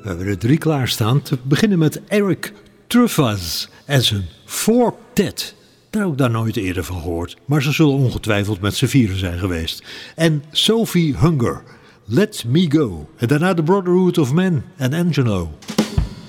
We hebben er 3 klaarstaan. Te beginnen met Eric Truffaz en zijn Four-Tet. Daar heb ik daar nooit eerder van gehoord. Maar ze zullen ongetwijfeld met z'n vieren zijn geweest. En Sophie Hunger, Let Me Go. En daarna The Brotherhood of Man en Angelo.